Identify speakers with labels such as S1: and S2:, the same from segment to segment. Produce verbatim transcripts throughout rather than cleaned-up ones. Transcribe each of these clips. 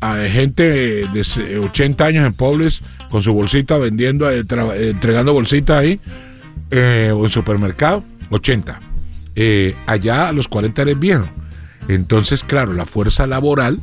S1: a gente de ochenta años en Publix con su bolsita vendiendo, eh, tra- eh, entregando bolsitas ahí, eh, o en supermercado, ochenta. Eh, allá a los cuarenta eres viejo. Entonces, claro, la fuerza laboral,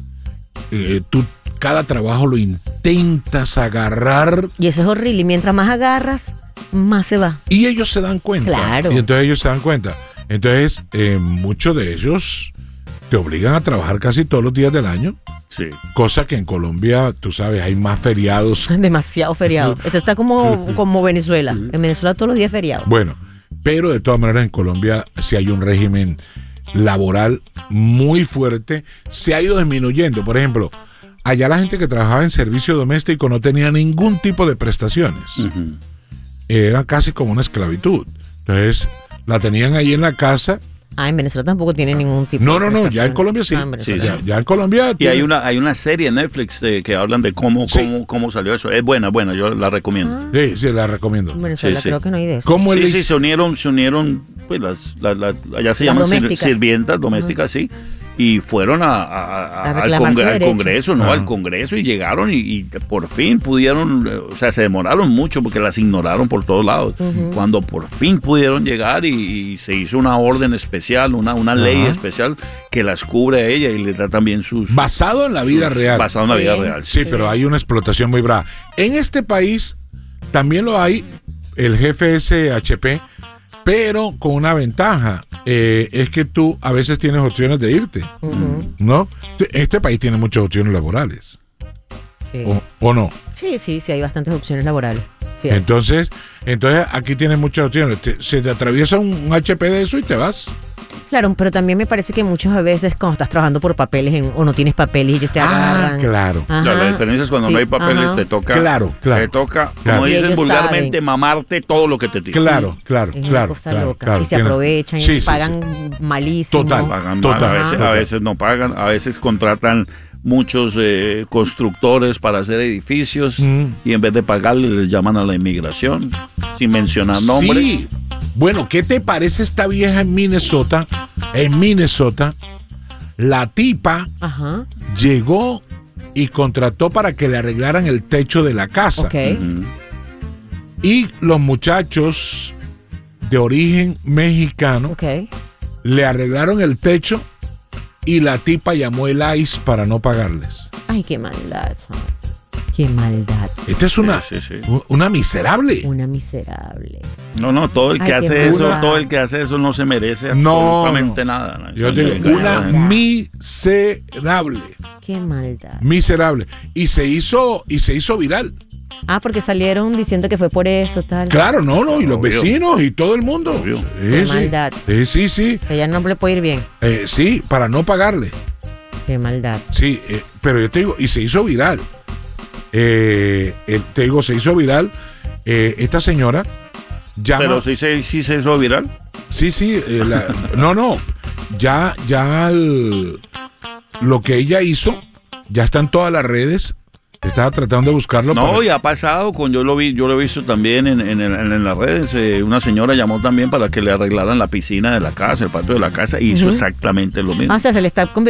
S1: eh, tú cada trabajo lo intentas agarrar.
S2: Y eso es horrible. Y mientras más agarras, más se va.
S1: Y ellos se dan cuenta.
S2: Claro.
S1: Y entonces ellos se dan cuenta. Entonces, eh, muchos de ellos te obligan a trabajar casi todos los días del año.
S3: Sí.
S1: Cosa que en Colombia, tú sabes, hay más feriados.
S2: Demasiado feriado. Esto está como, como Venezuela. En Venezuela todos los días feriados.
S1: Bueno, pero de todas maneras en Colombia sí hay un régimen laboral muy fuerte. Se ha ido disminuyendo. Por ejemplo, allá la gente que trabajaba en servicio doméstico no tenía ningún tipo de prestaciones.
S3: Uh-huh.
S1: Era casi como una esclavitud. Entonces, la tenían ahí en la casa.
S2: Ah, en Venezuela tampoco tiene ningún tipo
S1: No,
S2: de
S1: no, no,
S2: prestación.
S1: ya en Colombia sí.
S2: Ah, en Venezuela.
S3: Sí,
S1: Ya, ya en Colombia.
S3: Y
S1: tiene-
S3: hay una hay una serie en Netflix eh, que hablan de cómo,
S1: Sí.
S3: cómo, cómo salió eso. Es buena, buena, yo la recomiendo.
S2: Ah.
S1: Sí, sí, la recomiendo.
S2: En Venezuela
S3: Sí, sí.
S2: creo que no hay de eso.
S1: ¿Cómo
S3: Sí,
S1: él
S3: sí, se unieron, se unieron, pues las, las, las- allá se
S2: Las
S3: llaman sir-
S2: domésticas.
S3: sirvientas domésticas, sí, y fueron a, a- a-
S2: A
S3: al,
S2: reclamar su
S3: congre- al
S2: derecho.
S3: Congreso, ¿no?
S1: Ajá.
S3: Al Congreso y llegaron y, y por fin pudieron, eh, o sea, se demoraron mucho porque las ignoraron por todos lados.
S2: Ujú.
S3: Cuando por fin pudieron llegar y, y se hizo una orden especial, una, una ley
S1: Ajá.
S3: especial que las cubre a ella y le da también sus...
S1: Basado en la vida
S3: sus-
S1: real.
S3: Basado en la vida
S2: Sí.
S3: real.
S1: Sí, pero hay una explotación muy brava. En este país también lo hay, el jefe es H P, pero con una ventaja. Eh, es que tú a veces tienes opciones de irte,
S2: Ujú.
S1: ¿no? Este país tiene muchas opciones laborales,
S2: Sí.
S1: ¿o, o no?
S2: sí, sí, sí, hay bastantes opciones laborales. Sí.
S1: Entonces, entonces aquí tienes muchas opciones. Te- se te atraviesa un, un H P de eso y te vas.
S2: Claro, pero también me parece que muchas veces cuando estás trabajando por papeles en- o no tienes papeles y ellos te
S1: Ah,
S2: agarran.
S1: claro.
S2: Ajá.
S3: La, la diferencia es cuando
S2: Sí,
S3: no hay papeles,
S2: ajá.
S3: te toca,
S1: Claro, claro.
S3: te toca,
S1: Claro.
S3: como
S2: Y
S3: dicen
S2: ellos
S3: vulgarmente,
S2: saben.
S3: mamarte todo lo que te dicen.
S1: Claro, claro,
S2: Es una
S1: claro.
S2: cosa
S1: claro,
S2: loca.
S1: claro,
S2: y se
S1: tiene-
S2: aprovechan
S1: Sí,
S2: y
S1: sí,
S2: pagan malísimo.
S1: Total.
S3: Pagan mal,
S1: Total,
S3: a veces,
S1: total.
S3: a veces no pagan, a veces contratan muchos eh, constructores para hacer edificios
S1: Mm.
S3: y en vez de pagarles les llaman a la inmigración sin mencionar nombres.
S1: Sí. Bueno, ¿qué te parece esta vieja en Minnesota? En Minnesota, la tipa
S2: Ajá.
S1: llegó y contrató para que le arreglaran el techo de la casa.
S2: Ok.
S3: Ujú.
S1: Y los muchachos de origen mexicano
S2: Ok.
S1: le arreglaron el techo y la tipa llamó el I C E para no pagarles.
S2: Ay, qué maldad. chamo. Qué maldad.
S1: Esta es una,
S3: Sí, sí, sí.
S1: una miserable.
S2: Una miserable.
S3: No, no, todo el que
S2: Ay, qué
S3: hace eso,
S2: maldad.
S3: todo el que hace eso no se merece
S1: No,
S3: absolutamente
S1: no.
S3: nada. ¿no?
S1: Yo te digo,
S3: Entonces,
S1: una
S2: maldad.
S1: miserable.
S2: Qué maldad.
S1: Miserable. Y se hizo, y se hizo viral.
S2: Ah, porque salieron diciendo que fue por eso, tal.
S1: Claro, no, no, y los
S3: Obvio.
S1: vecinos y todo el mundo.
S3: Obvio.
S1: Sí,
S2: Qué
S1: sí.
S2: maldad.
S1: Sí, sí, sí.
S2: Que ya no le puede ir bien.
S1: Eh, sí, para no pagarle.
S2: Qué maldad.
S1: Sí, eh, pero yo te digo, y se hizo viral. Eh, eh, te digo, se hizo viral. Eh, esta señora llama.
S3: Pero sí se, sí se hizo viral.
S1: Sí, sí, eh, la- no, no. Ya, ya el- lo que ella hizo, ya está en todas las redes. Estaba tratando de buscarlo.
S3: No,
S1: para-
S3: y ha pasado, con yo lo vi, yo lo he visto también en, en, en- en las redes. eh, una señora llamó también para que le arreglaran la piscina de la casa, el patio de la casa, y hizo
S2: Ujú.
S3: exactamente lo mismo.
S2: Ah, o sea, se le está convirtiendo